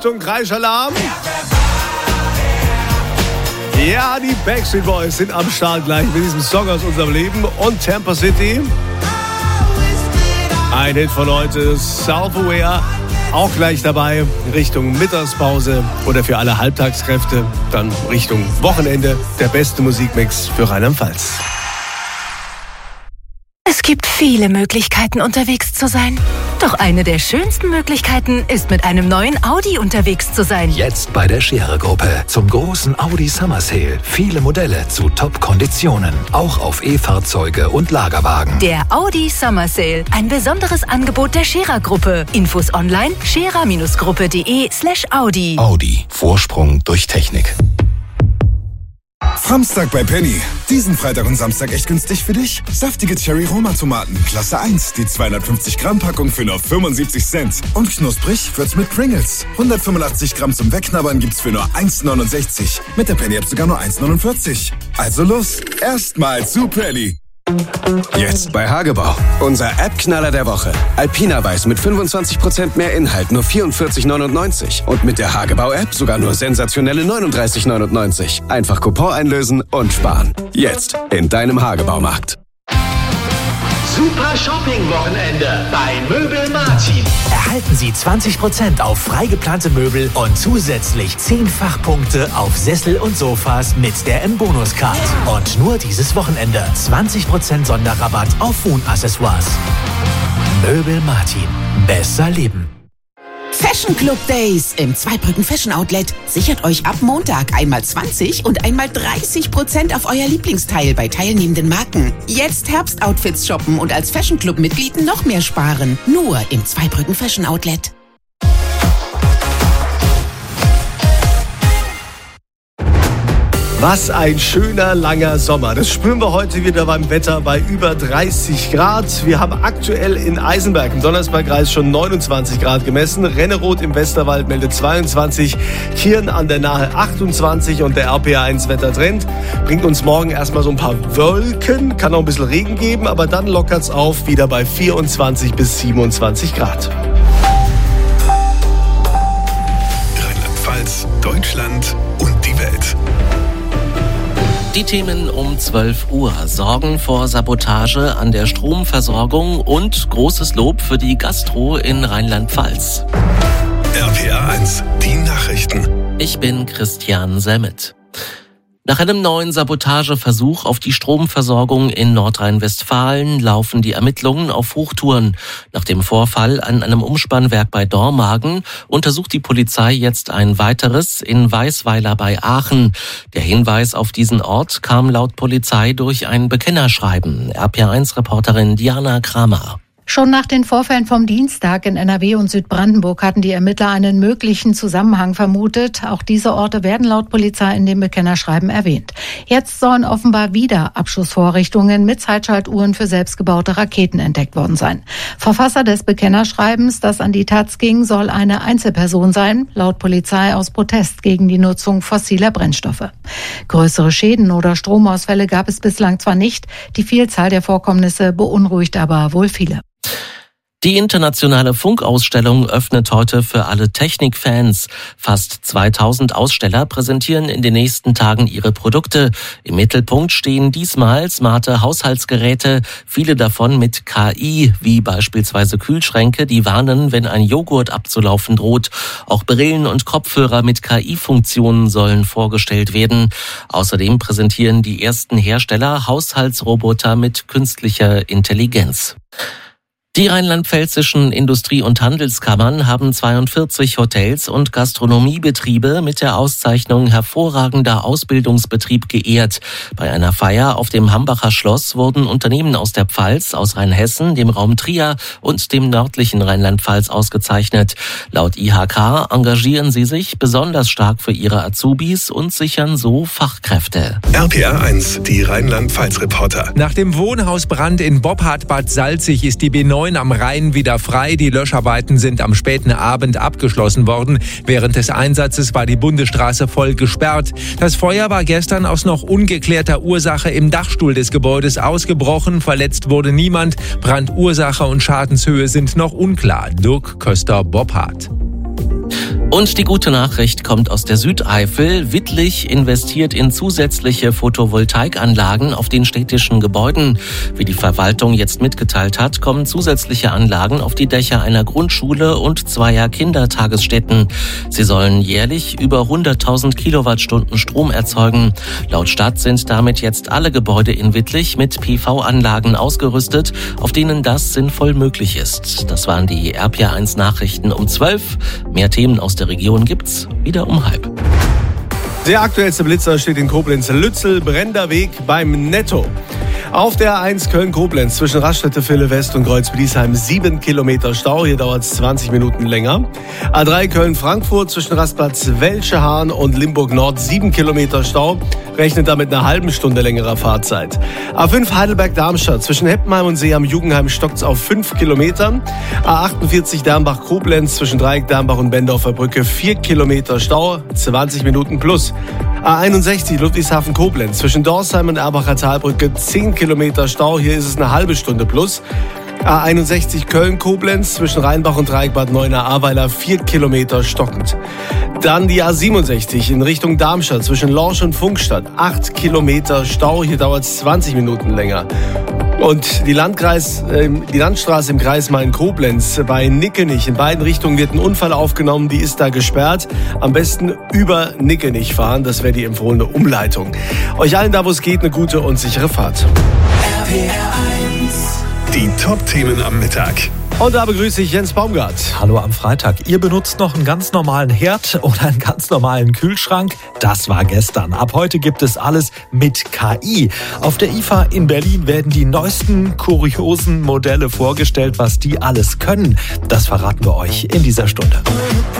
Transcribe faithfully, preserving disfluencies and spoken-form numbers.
Achtung, Kreischalarm. Ja, die Backstreet Boys sind am Start gleich mit diesem Song aus unserem Leben und Tampa City. Ein Hit von heute, Self-Aware, auch gleich dabei, Richtung Mittagspause oder für alle Halbtagskräfte, dann Richtung Wochenende, der beste Musikmix für Rheinland-Pfalz. Es gibt viele Möglichkeiten, unterwegs zu sein. Doch eine der schönsten Möglichkeiten ist, mit einem neuen Audi unterwegs zu sein. Jetzt bei der Scherer-Gruppe zum großen Audi Summer Sale. Viele Modelle zu Top-Konditionen. Auch auf E-Fahrzeuge und Lagerwagen. Der Audi Summer Sale. Ein besonderes Angebot der Scherer-Gruppe. Infos online scherer-gruppe.de slash Audi. Audi. Vorsprung durch Technik. Samstag bei Penny. Diesen Freitag und Samstag echt günstig für dich. Saftige Cherry-Roma-Tomaten, Klasse eins. Die zweihundertfünfzig Gramm Packung für nur fünfundsiebzig Cent. Und knusprig wird's mit Pringles. hundertfünfundachtzig Gramm zum Wegknabbern gibt's für nur eins neunundsechzig. Mit der Penny-App sogar nur eins neunundvierzig. Also los, erstmal zu Penny. Jetzt bei Hagebau. Unser App-Knaller der Woche. Alpina Weiß mit fünfundzwanzig Prozent mehr Inhalt, nur vierundvierzig neunundneunzig. Und mit der Hagebau-App sogar nur sensationelle neununddreißig neunundneunzig. Einfach Coupon einlösen und sparen. Jetzt in deinem Hagebaumarkt. Super Shopping-Wochenende bei Möbel Martin. Erhalten Sie zwanzig Prozent auf frei geplante Möbel und zusätzlich zehn Fachpunkte auf Sessel und Sofas mit der M-Bonus-Card. Und nur dieses Wochenende zwanzig Prozent Sonderrabatt auf Wohnaccessoires. Möbel Martin. Besser leben. Fashion Club Days im Zweibrücken Fashion Outlet sichert euch ab Montag einmal zwanzig und einmal dreißig Prozent auf euer Lieblingsteil bei teilnehmenden Marken. Jetzt Herbstoutfits shoppen und als Fashion Club Mitglied noch mehr sparen. Nur im Zweibrücken Fashion Outlet. Was ein schöner, langer Sommer. Das spüren wir heute wieder beim Wetter bei über dreißig Grad. Wir haben aktuell in Eisenberg im Donnersbergkreis schon neunundzwanzig Grad gemessen. Renneroth im Westerwald meldet zweiundzwanzig, Kirn an der Nahe achtundzwanzig und der R P A eins Wettertrend bringt uns morgen erstmal so ein paar Wolken, kann auch ein bisschen Regen geben, aber dann lockert's auf, wieder bei vierundzwanzig bis siebenundzwanzig Grad. Rheinland-Pfalz, Deutschland und die Welt. Die Themen um zwölf Uhr sorgen vor Sabotage an der Stromversorgung und großes Lob für die Gastro in Rheinland-Pfalz. R P A eins, die Nachrichten. Ich bin Christian Semmet. Nach einem neuen Sabotageversuch auf die Stromversorgung in Nordrhein-Westfalen laufen die Ermittlungen auf Hochtouren. Nach dem Vorfall an einem Umspannwerk bei Dormagen untersucht die Polizei jetzt ein weiteres in Weißweiler bei Aachen. Der Hinweis auf diesen Ort kam laut Polizei durch ein Bekennerschreiben. R P A eins Reporterin Diana Kramer. Schon nach den Vorfällen vom Dienstag in N R W und Südbrandenburg hatten die Ermittler einen möglichen Zusammenhang vermutet. Auch diese Orte werden laut Polizei in dem Bekennerschreiben erwähnt. Jetzt sollen offenbar wieder Abschussvorrichtungen mit Zeitschaltuhren für selbstgebaute Raketen entdeckt worden sein. Verfasser des Bekennerschreibens, das an die Taz ging, soll eine Einzelperson sein, laut Polizei aus Protest gegen die Nutzung fossiler Brennstoffe. Größere Schäden oder Stromausfälle gab es bislang zwar nicht, die Vielzahl der Vorkommnisse beunruhigt aber wohl viele. Die internationale Funkausstellung öffnet heute für alle Technikfans. Fast zweitausend Aussteller präsentieren in den nächsten Tagen ihre Produkte. Im Mittelpunkt stehen diesmal smarte Haushaltsgeräte, viele davon mit K I, wie beispielsweise Kühlschränke, die warnen, wenn ein Joghurt abzulaufen droht. Auch Brillen und Kopfhörer mit K I-Funktionen sollen vorgestellt werden. Außerdem präsentieren die ersten Hersteller Haushaltsroboter mit künstlicher Intelligenz. Die rheinland-pfälzischen Industrie- und Handelskammern haben zweiundvierzig Hotels und Gastronomiebetriebe mit der Auszeichnung hervorragender Ausbildungsbetrieb geehrt. Bei einer Feier auf dem Hambacher Schloss wurden Unternehmen aus der Pfalz, aus Rheinhessen, dem Raum Trier und dem nördlichen Rheinland-Pfalz ausgezeichnet. Laut I H K engagieren sie sich besonders stark für ihre Azubis und sichern so Fachkräfte. R P A eins, die Rheinland-Pfalz-Reporter. Nach dem Wohnhausbrand in Boppard Bad Salzig ist die B neun am Rhein wieder frei. Die Löscharbeiten sind am späten Abend abgeschlossen worden. Während des Einsatzes war die Bundesstraße voll gesperrt. Das Feuer war gestern aus noch ungeklärter Ursache im Dachstuhl des Gebäudes ausgebrochen. Verletzt wurde niemand. Brandursache und Schadenshöhe sind noch unklar. Dirk Köster, Boppard. Und die gute Nachricht kommt aus der Südeifel. Wittlich investiert in zusätzliche Photovoltaikanlagen auf den städtischen Gebäuden. Wie die Verwaltung jetzt mitgeteilt hat, kommen zusätzliche Anlagen auf die Dächer einer Grundschule und zweier Kindertagesstätten. Sie sollen jährlich über hunderttausend Kilowattstunden Strom erzeugen. Laut Stadt sind damit jetzt alle Gebäude in Wittlich mit P V-Anlagen ausgerüstet, auf denen das sinnvoll möglich ist. Das waren die R P A eins Nachrichten um zwölf. Mehr Themen aus der Region gibt's wieder um halb. Der aktuellste Blitzer steht in Koblenz-Lützel, Brender Weg beim Netto. Auf der A eins Köln-Koblenz zwischen Raststätte Ville West und Kreuz-Bietigheim sieben Kilometer Stau. Hier dauert es zwanzig Minuten länger. A drei Köln-Frankfurt zwischen Rastplatz Welschehahn und Limburg Nord sieben Kilometer Stau. Rechnet damit einer halben Stunde längerer Fahrzeit. A fünf Heidelberg-Darmstadt zwischen Heppenheim und See am Jugendheim stockt's auf fünf Kilometern. A achtundvierzig Dernbach-Koblenz zwischen Dreieck Dernbach und Bendorfer Brücke vier Kilometer Stau, zwanzig Minuten plus. A einundsechzig Ludwigshafen-Koblenz zwischen Dorsheim und Erbacher Talbrücke zehn Kilometer Stau, hier ist es eine halbe Stunde plus. A einundsechzig Köln-Koblenz zwischen Rheinbach und Dreieck Bad Neuenahr-Ahrweiler vier Kilometer stockend. Dann die A siebenundsechzig in Richtung Darmstadt zwischen Lorsch und Funkstadt acht Kilometer Stau, hier dauert es zwanzig Minuten länger. Und die, Landkreis, äh, die Landstraße im Kreis Main-Koblenz bei Nickenich. In beiden Richtungen wird ein Unfall aufgenommen, die ist da gesperrt. Am besten über Nickenich fahren, das wäre die empfohlene Umleitung. Euch allen da, wo es geht, eine gute und sichere Fahrt. R P R eins. Die Top-Themen am Mittag. Und da begrüße ich Jens Baumgart. Hallo am Freitag. Ihr benutzt noch einen ganz normalen Herd oder einen ganz normalen Kühlschrank? Das war gestern. Ab heute gibt es alles mit K I. Auf der I F A in Berlin werden die neuesten, kuriosen Modelle vorgestellt. Was die alles können, das verraten wir euch in dieser Stunde.